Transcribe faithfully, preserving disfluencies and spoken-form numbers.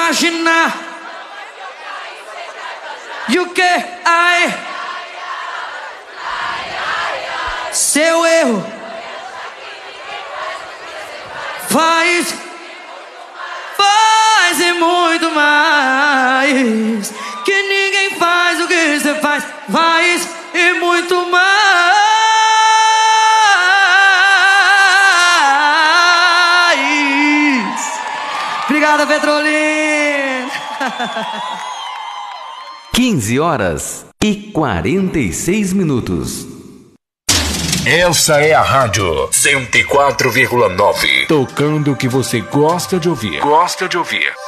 imaginar. E o que? Ai, seu erro faz, faz e muito mais. Que ninguém faz o que você faz, faz e muito mais. Obrigada, Petrolina. quinze horas e quarenta e seis minutos. Essa é a Rádio cento e quatro vírgula nove. Tocando o que você gosta de ouvir. Gosta de ouvir.